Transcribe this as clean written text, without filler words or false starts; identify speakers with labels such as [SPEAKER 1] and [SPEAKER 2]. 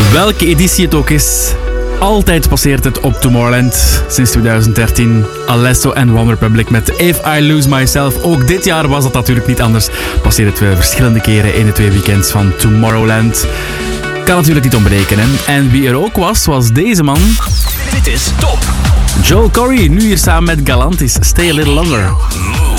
[SPEAKER 1] Welke editie het ook is, altijd passeert het op Tomorrowland. Sinds 2013, Alesso en One Republic met If I Lose Myself. Ook dit jaar was dat natuurlijk niet anders. Passeert het verschillende keren in de 2 weekends van Tomorrowland. Kan natuurlijk niet ontbreken, hè. En wie er ook was deze man.
[SPEAKER 2] Dit is Top.
[SPEAKER 1] Joel Corry, nu hier samen met Galantis. Stay a Little Longer.